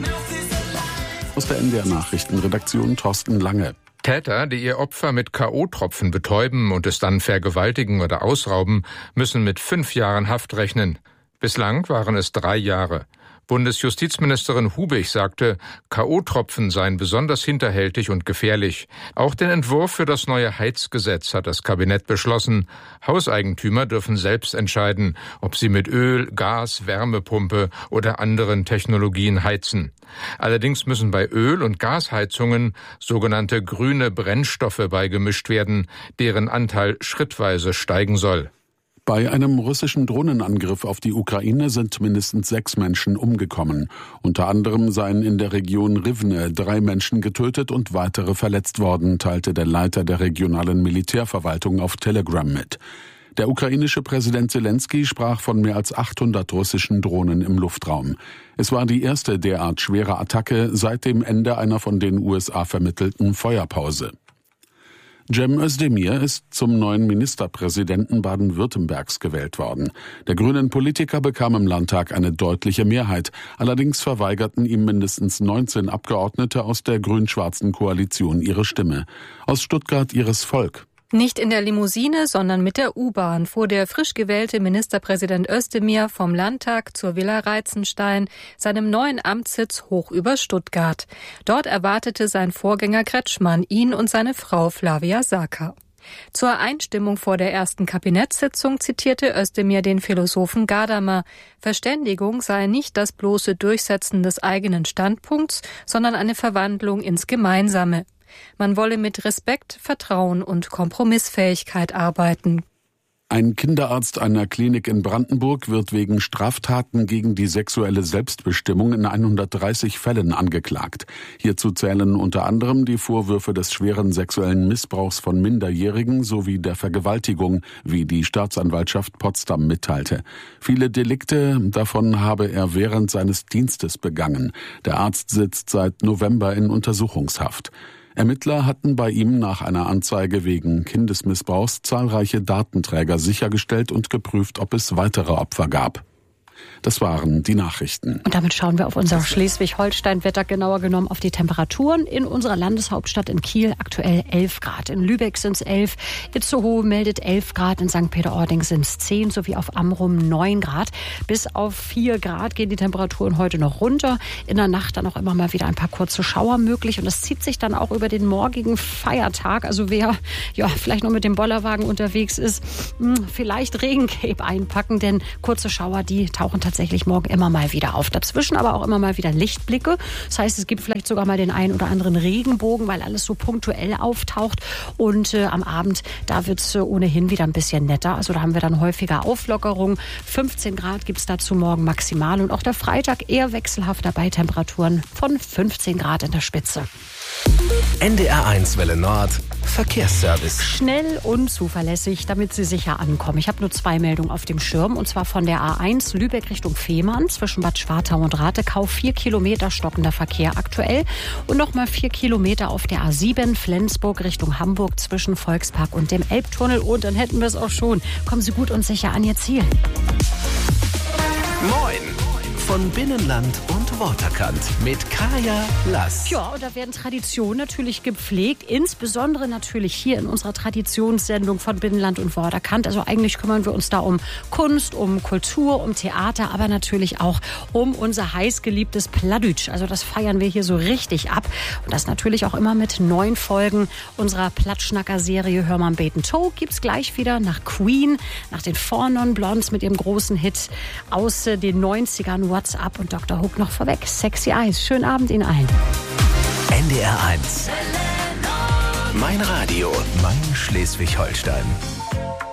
Aus der NDR-Nachrichtenredaktion Thorsten Lange. Täter, die ihr Opfer mit K.O.-Tropfen betäuben und es dann vergewaltigen oder ausrauben, müssen mit 5 Jahren Haft rechnen. Bislang waren es 3 Jahre. Bundesjustizministerin Hubig sagte, K.O.-Tropfen seien besonders hinterhältig und gefährlich. Auch den Entwurf für das neue Heizgesetz hat das Kabinett beschlossen. Hauseigentümer dürfen selbst entscheiden, ob sie mit Öl, Gas, Wärmepumpe oder anderen Technologien heizen. Allerdings müssen bei Öl- und Gasheizungen sogenannte grüne Brennstoffe beigemischt werden, deren Anteil schrittweise steigen soll. Bei einem russischen Drohnenangriff auf die Ukraine sind mindestens 6 Menschen umgekommen. Unter anderem seien in der Region Rivne 3 Menschen getötet und weitere verletzt worden, teilte der Leiter der regionalen Militärverwaltung auf Telegram mit. Der ukrainische Präsident Selenskyj sprach von mehr als 800 russischen Drohnen im Luftraum. Es war die erste derart schwere Attacke seit dem Ende einer von den USA vermittelten Feuerpause. Cem Özdemir ist zum neuen Ministerpräsidenten Baden-Württembergs gewählt worden. Der grünen Politiker bekam im Landtag eine deutliche Mehrheit. Allerdings verweigerten ihm mindestens 19 Abgeordnete aus der grün-schwarzen Koalition ihre Stimme. Aus Stuttgart Iris Volk. Nicht in der Limousine, sondern mit der U-Bahn fuhr der frisch gewählte Ministerpräsident Özdemir vom Landtag zur Villa Reitzenstein, seinem neuen Amtssitz hoch über Stuttgart. Dort erwartete sein Vorgänger Kretschmann ihn und seine Frau Flavia Saka. Zur Einstimmung vor der ersten Kabinettssitzung zitierte Özdemir den Philosophen Gadamer. Verständigung sei nicht das bloße Durchsetzen des eigenen Standpunkts, sondern eine Verwandlung ins Gemeinsame. Man wolle mit Respekt, Vertrauen und Kompromissfähigkeit arbeiten. Ein Kinderarzt einer Klinik in Brandenburg wird wegen Straftaten gegen die sexuelle Selbstbestimmung in 130 Fällen angeklagt. Hierzu zählen unter anderem die Vorwürfe des schweren sexuellen Missbrauchs von Minderjährigen sowie der Vergewaltigung, wie die Staatsanwaltschaft Potsdam mitteilte. Viele Delikte davon habe er während seines Dienstes begangen. Der Arzt sitzt seit November in Untersuchungshaft. Ermittler hatten bei ihm nach einer Anzeige wegen Kindesmissbrauchs zahlreiche Datenträger sichergestellt und geprüft, ob es weitere Opfer gab. Das waren die Nachrichten. Und damit schauen wir auf unser Schleswig-Holstein-Wetter, genauer genommen auf die Temperaturen in unserer Landeshauptstadt in Kiel. Aktuell 11 Grad. In Lübeck sind es 11. Itzehoe meldet 11 Grad. In St. Peter-Ording sind es 10, sowie auf Amrum 9 Grad. Bis auf 4 Grad gehen die Temperaturen heute noch runter. In der Nacht dann auch immer mal wieder ein paar kurze Schauer möglich. Und das zieht sich dann auch über den morgigen Feiertag. Also wer vielleicht noch mit dem Bollerwagen unterwegs ist, vielleicht Regencape einpacken, denn kurze Schauer, die tauchen tatsächlich morgen immer mal wieder auf. Dazwischen aber auch immer mal wieder Lichtblicke. Das heißt, es gibt vielleicht sogar mal den einen oder anderen Regenbogen, weil alles so punktuell auftaucht. Und am Abend, da wird es ohnehin wieder ein bisschen netter. Also da haben wir dann häufiger Auflockerung. 15 Grad gibt es dazu morgen maximal. Und auch der Freitag eher wechselhaft dabei. Temperaturen von 15 Grad in der Spitze. NDR1 Welle Nord Verkehrsservice. Schnell und zuverlässig, damit Sie sicher ankommen. Ich habe nur 2 Meldungen auf dem Schirm, und zwar von der A1 Lübeck Richtung Fehmarn zwischen Bad Schwartau und Ratekau. 4 Kilometer stockender Verkehr aktuell. Und nochmal 4 Kilometer auf der A7 Flensburg Richtung Hamburg zwischen Volkspark und dem Elbtunnel. Und dann hätten wir es auch schon. Kommen Sie gut und sicher an Ihr Ziel. Moin! Von Binnenland und Waterkant mit Kaya Lass. Ja, und da werden Traditionen natürlich gepflegt, insbesondere natürlich hier in unserer Traditionssendung von Binnenland und Waterkant. Also eigentlich kümmern wir uns da um Kunst, um Kultur, um Theater, aber natürlich auch um unser heißgeliebtes Plattdütsch. Also das feiern wir hier so richtig ab. Und das natürlich auch immer mit 9 Folgen unserer Plattschnacker-Serie Hör mal Beten Toe. Gibt's gleich wieder nach Queen, nach den Four Non Blondes mit ihrem großen Hit aus den 90ern, What's Up, und Dr. Hook noch vorweg. Sexy Eyes. Schönen Abend Ihnen allen. NDR1. Mein Radio, mein Schleswig-Holstein.